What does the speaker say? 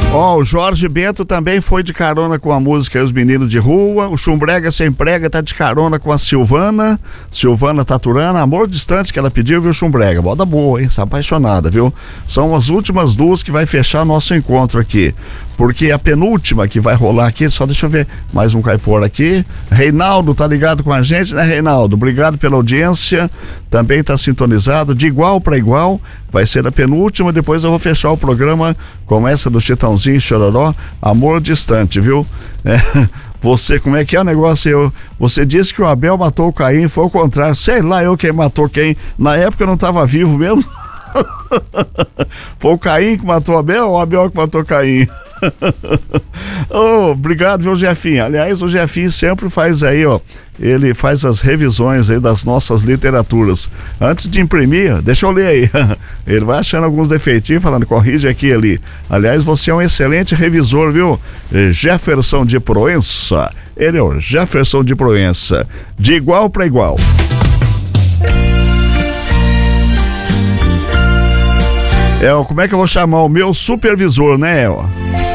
Ó, o Jorge Bento também foi de carona com a música Os Meninos de Rua. O Chumbrega Sem Prega tá de carona com a Silvana Taturana, Amor Distante, que ela pediu, viu, Chumbrega? Moda boa, hein? Tá apaixonada, viu? São as últimas duas que vai fechar nosso encontro aqui. Porque a penúltima que vai rolar aqui, só deixa eu ver mais um caipora aqui. Reinaldo tá ligado com a gente, né, Reinaldo? Obrigado pela audiência. Também tá sintonizado, de igual para igual. Vai ser a penúltima, depois eu vou fechar o programa com essa do Chitãozinho e Chororó, Amor Distante, viu? Você, como é que é o negócio? Você disse que o Abel matou o Caim, foi o contrário. Sei lá eu quem matou quem. Na época eu não estava vivo mesmo. Foi o Caim que matou o Abel ou o Abel que matou o Caim? Oh, obrigado, viu, Jefinho? Aliás, o Jefinho sempre faz aí, ó, ele faz as revisões aí das nossas literaturas. Antes de imprimir, deixa eu ler aí. Ele vai achando alguns defeitinhos, falando, corrige aqui e ali. Aliás, você é um excelente revisor, viu? Jefferson de Proença. Ele é o Jefferson de Proença. De igual para igual. Como é que eu vou chamar o meu supervisor, né, ó?